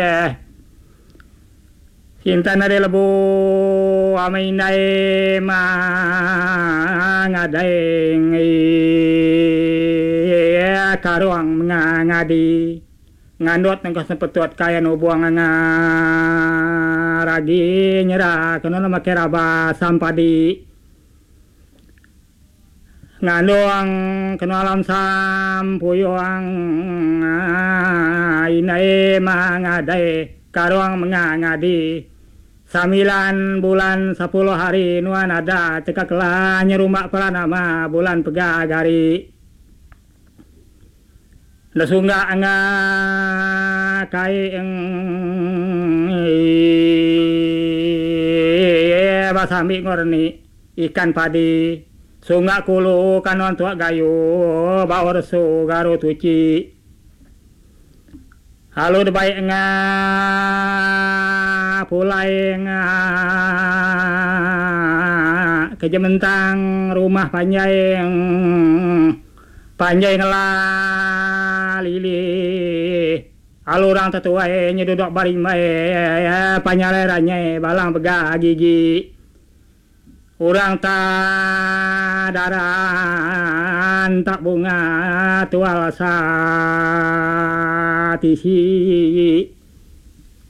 Cinta na lebu amay na mangadeng karuang mga ngadi ngandot ng kasampatuat kaya no buang nga ragi nyera kano na makiraba sampadi ngano ang kanalam sampuyo ang inay mangaday karuang mga ngadi 9 bulan 10 hari nuan ada cekaklah nyerumah nama bulan pegagari nasunga nga kai basami ngorni ikan padi sunga kulu kanon tua gayu baor su garu tuci halo debai nga pulai nga kejementang rumah panjai ngelalili alurang tetuai nyedudok baring bae panyalerannya balang pegah gigi urang tak daran tak bunga tual sa tisi